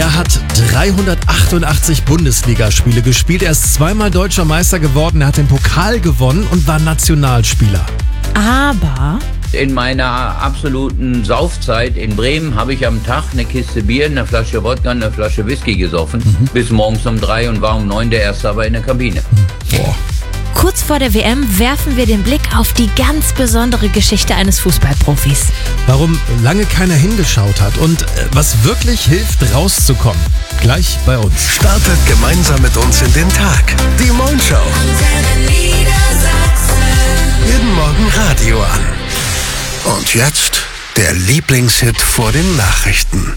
Er hat 388 Bundesligaspiele gespielt. Er ist zweimal deutscher Meister geworden. Er hat den Pokal gewonnen und war Nationalspieler. Aber in meiner absoluten Saufzeit in Bremen habe ich am Tag eine Kiste Bier, eine Flasche Wodka, eine Flasche Whisky gesoffen. Bis morgens um 3 und war um 9 der Erste aber in der Kabine. Boah. kurz vor der WM werfen wir den Blick auf die ganz besondere Geschichte eines Fußballprofis. Warum lange keiner hingeschaut hat und was wirklich hilft, rauszukommen. Gleich bei uns. Startet gemeinsam mit uns in den Tag. Die Moin Show. Jeden Morgen Radio an. Und jetzt der Lieblingshit vor den Nachrichten.